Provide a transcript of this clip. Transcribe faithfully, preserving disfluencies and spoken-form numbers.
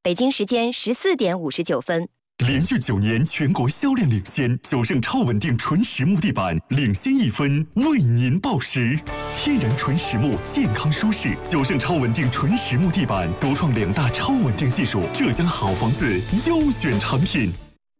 北京时间十四点五十九分。 连续九年全国销量领先，九盛超稳定纯实木地板领先一分，为您报时。天然纯实木，健康舒适。九盛超稳定纯实木地板独创两大超稳定技术，浙江好房子优选产品。